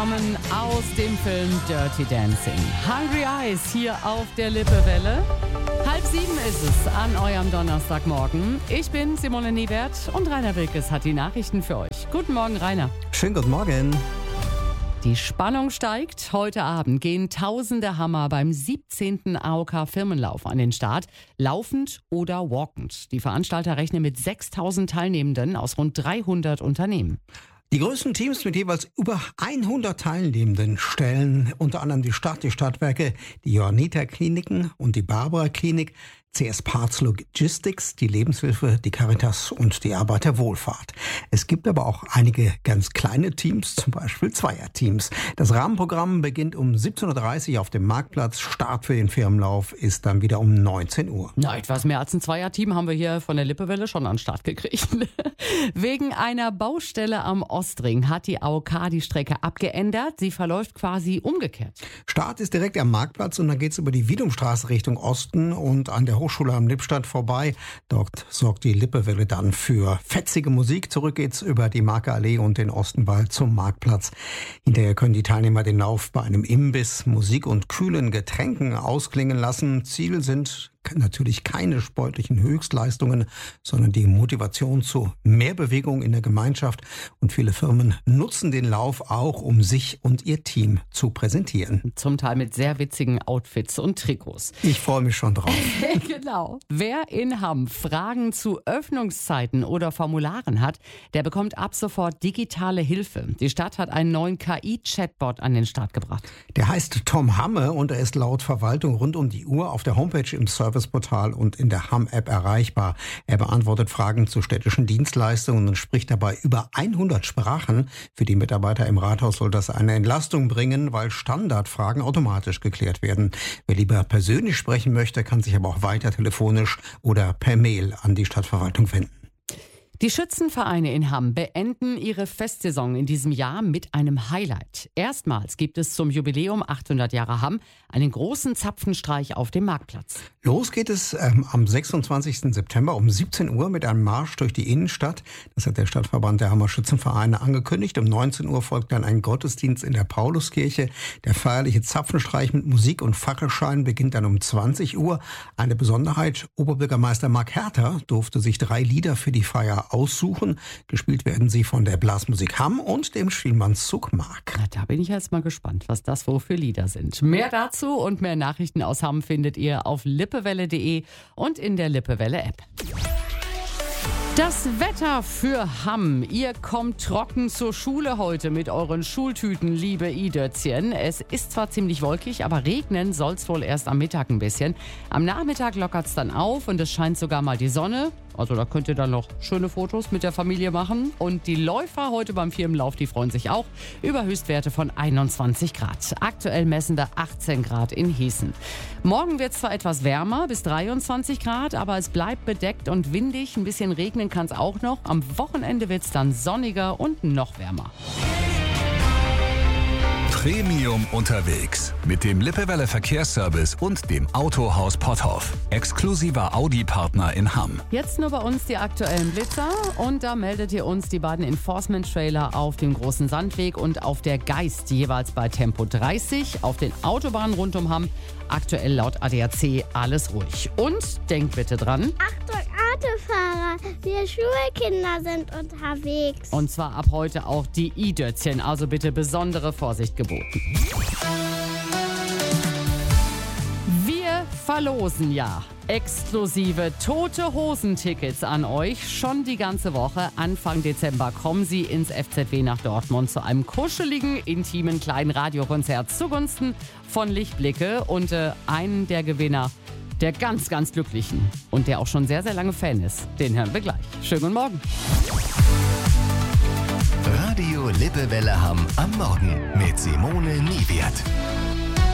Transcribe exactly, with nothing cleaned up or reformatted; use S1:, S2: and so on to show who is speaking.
S1: Harmon aus dem Film Dirty Dancing. Hungry Eyes hier auf der Lippewelle. Halb sieben ist es an eurem Donnerstagmorgen. Ich bin Simone Niewert und Rainer Wilkes hat die Nachrichten für euch. Guten Morgen, Rainer.
S2: Schönen guten Morgen.
S1: Die Spannung steigt. Heute Abend gehen tausende Hammer beim siebzehnten A O K-Firmenlauf an den Start. Laufend oder walkend. Die Veranstalter rechnen mit sechstausend Teilnehmenden aus rund dreihundert Unternehmen.
S2: Die größten Teams mit jeweils über hundert Teilnehmenden stellen unter anderem die Stadt, die Stadtwerke, die Johanniter Kliniken und die Barbara Klinik, C S Parts Logistics, die Lebenshilfe, die Caritas und die Arbeiterwohlfahrt. Es gibt aber auch einige ganz kleine Teams, zum Beispiel Zweierteams. Das Rahmenprogramm beginnt um siebzehn Uhr dreißig auf dem Marktplatz. Start für den Firmenlauf ist dann wieder um neunzehn Uhr.
S1: Na, etwas mehr als ein Zweierteam haben wir hier von der Lippewelle schon an den Start gekriegt. Wegen einer Baustelle am Ostring hat die A O K die Strecke abgeändert. Sie verläuft quasi umgekehrt.
S2: Start ist direkt am Marktplatz und dann geht's über die Wiedumstraße Richtung Osten und an der Hochschule am Lippstadt vorbei. Dort sorgt die Lippewelle dann für fetzige Musik. Zurück geht's über die Markerallee und den Ostenwald zum Marktplatz. Hinterher können die Teilnehmer den Lauf bei einem Imbiss, Musik und kühlen Getränken ausklingen lassen. Ziel sind natürlich keine sportlichen Höchstleistungen, sondern die Motivation zu mehr Bewegung in der Gemeinschaft. Und viele Firmen nutzen den Lauf auch, um sich und ihr Team zu präsentieren.
S1: Zum Teil mit sehr witzigen Outfits und Trikots.
S2: Ich freue mich schon drauf.
S1: Genau. Wer in Hamm Fragen zu Öffnungszeiten oder Formularen hat, der bekommt ab sofort digitale Hilfe. Die Stadt hat einen neuen K I-Chatbot an den Start gebracht.
S2: Der heißt Tom Hamme und er ist laut Verwaltung rund um die Uhr auf der Homepage im Serviceportal und in der Hamm-App erreichbar. Er beantwortet Fragen zu städtischen Dienstleistungen und spricht dabei über hundert Sprachen. Für die Mitarbeiter im Rathaus soll das eine Entlastung bringen, weil Standardfragen automatisch geklärt werden. Wer lieber persönlich sprechen möchte, kann sich aber auch weiter telefonisch oder per Mail an die Stadtverwaltung wenden.
S1: Die Schützenvereine in Hamm beenden ihre Festsaison in diesem Jahr mit einem Highlight. Erstmals gibt es zum Jubiläum achthundert Jahre Hamm einen großen Zapfenstreich auf dem Marktplatz.
S2: Los geht es ähm, am sechsundzwanzigsten September um siebzehn Uhr mit einem Marsch durch die Innenstadt. Das hat der Stadtverband der Hammer Schützenvereine angekündigt. Um neunzehn Uhr folgt dann ein Gottesdienst in der Pauluskirche. Der feierliche Zapfenstreich mit Musik und Fackelschein beginnt dann um zwanzig Uhr. Eine Besonderheit: Oberbürgermeister Marc Herter durfte sich drei Lieder für die Feier aussuchen. Gespielt werden sie von der Blasmusik Hamm und dem Spielmannszug Mark.
S1: Na, da bin ich jetzt mal gespannt, was das wohl für Lieder sind. Mehr dazu und mehr Nachrichten aus Hamm findet ihr auf lippewelle punkt de und in der Lippewelle-App. Das Wetter für Hamm. Ihr kommt trocken zur Schule heute mit euren Schultüten, liebe i-Dötzchen. Es ist zwar ziemlich wolkig, aber regnen soll es wohl erst am Mittag ein bisschen. Am Nachmittag lockert es dann auf und es scheint sogar mal die Sonne. Also da könnt ihr dann noch schöne Fotos mit der Familie machen. Und die Läufer heute beim Firmenlauf, die freuen sich auch über Höchstwerte von einundzwanzig Grad. Aktuell messen da achtzehn Grad in Hießen. Morgen wird es zwar etwas wärmer, bis dreiundzwanzig Grad, aber es bleibt bedeckt und windig. Ein bisschen regnen kann es auch noch. Am Wochenende wird es dann sonniger und noch wärmer.
S3: Premium unterwegs mit dem Lippewelle Verkehrsservice und dem Autohaus Potthoff. Exklusiver Audi-Partner in Hamm.
S1: Jetzt nur bei uns die aktuellen Blitzer und da meldet ihr uns die beiden Enforcement-Trailer auf dem Großen Sandweg und auf der Geist, jeweils bei Tempo dreißig. Auf den Autobahnen rund um Hamm aktuell laut A D A C alles ruhig. Und denkt bitte dran:
S4: Achtung Autofahrer, wir Schulkinder sind unterwegs.
S1: Und zwar ab heute auch die i-Dötzchen, also bitte besondere Vorsicht geboten. Wir verlosen ja exklusive Tote-Hosen-Tickets an euch. Schon die ganze Woche. Anfang Dezember kommen sie ins F Z W nach Dortmund zu einem kuscheligen, intimen kleinen Radiokonzert zugunsten von Lichtblicke. Und äh, einen der Gewinner, der ganz, ganz Glücklichen und der auch schon sehr, sehr lange Fan ist, den hören wir gleich. Schönen guten Morgen.
S3: Radio Lippewelle Hamm am Morgen mit Simone Niewert.